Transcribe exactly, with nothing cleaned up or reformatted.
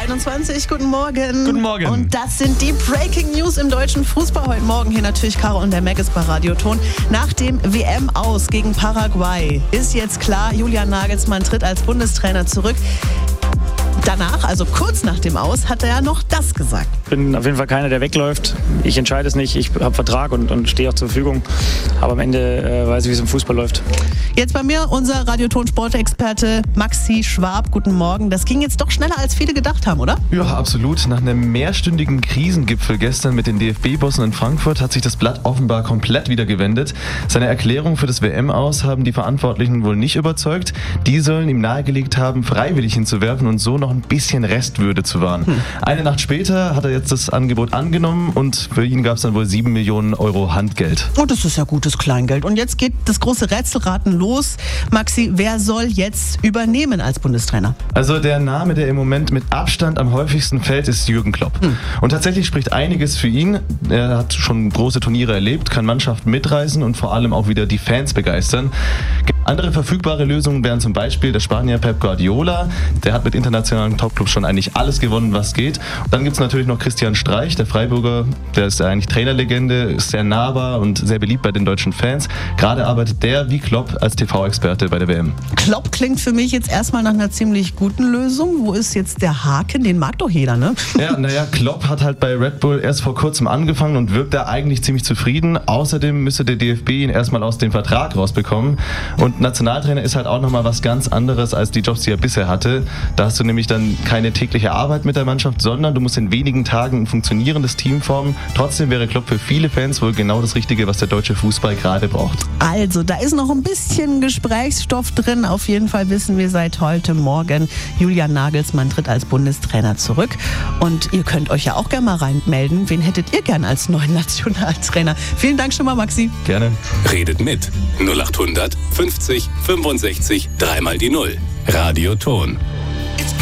einundzwanzig, guten Morgen. Guten Morgen. Und das sind die Breaking News im deutschen Fußball heute Morgen. Hier natürlich Caro und der Mac ist bei Radioton. Nach dem W M-Aus gegen Paraguay ist jetzt klar, Julian Nagelsmann tritt als Bundestrainer zurück. Danach, also kurz nach dem Aus, hat er ja noch das gesagt. Ich bin auf jeden Fall keiner, der wegläuft. Ich entscheide es nicht. Ich habe Vertrag und, und stehe auch zur Verfügung. Aber am Ende äh, weiß ich, wie es im Fußball läuft. Jetzt bei mir unser Radioton-Sportexperte Maxi Schwab. Guten Morgen. Das ging jetzt doch schneller, als viele gedacht haben, oder? Ja, absolut. Nach einem mehrstündigen Krisengipfel gestern mit den D F B-Bossen in Frankfurt hat sich das Blatt offenbar komplett wieder gewendet. Seine Erklärung für das W M-Aus haben die Verantwortlichen wohl nicht überzeugt. Die sollen ihm nahegelegt haben, freiwillig hinzuwerfen und so noch ein bisschen Restwürde zu wahren. Hm. Eine Nacht später hat er jetzt das Angebot angenommen und für ihn gab es dann wohl sieben Millionen Euro Handgeld. Oh, das ist ja gutes Kleingeld. Und jetzt geht das große Rätselraten los. Maxi, wer soll jetzt übernehmen als Bundestrainer? Also der Name, der im Moment mit Abstand am häufigsten fällt, ist Jürgen Klopp. Hm. Und tatsächlich spricht einiges für ihn. Er hat schon große Turniere erlebt, kann Mannschaften mitreißen und vor allem auch wieder die Fans begeistern. Andere verfügbare Lösungen wären zum Beispiel der Spanier Pep Guardiola. Der hat mit internationalen Topclubs schon eigentlich alles gewonnen, was geht. Und dann gibt es natürlich noch Christian Streich, der Freiburger. Der ist eigentlich Trainerlegende, ist sehr nahbar und sehr beliebt bei den deutschen Fans. Gerade arbeitet der wie Klopp als T V-Experte bei der W M. Klopp klingt für mich jetzt erstmal nach einer ziemlich guten Lösung. Wo ist jetzt der Haken? Den mag doch jeder, ne? Ja, naja, Klopp hat halt bei Red Bull erst vor kurzem angefangen und wirkt da eigentlich ziemlich zufrieden. Außerdem müsste der D F B ihn erstmal aus dem Vertrag rausbekommen. Und Nationaltrainer ist halt auch nochmal was ganz anderes als die Jobs, die er bisher hatte. Da hast du nämlich dann keine tägliche Arbeit mit der Mannschaft, sondern du musst in wenigen Tagen ein funktionierendes Team formen. Trotzdem wäre Klopp für viele Fans wohl genau das Richtige, was der deutsche Fußball gerade braucht. Also, da ist noch ein bisschen Gesprächsstoff drin. Auf jeden Fall wissen wir seit heute Morgen, Julian Nagelsmann tritt als Bundestrainer zurück. Und ihr könnt euch ja auch gerne mal reinmelden. Wen hättet ihr gern als neuen Nationaltrainer? Vielen Dank schon mal, Maxi. Gerne. Redet mit null acht hundert fünfzig fünfundsechzig dreimal die Null. Radioton.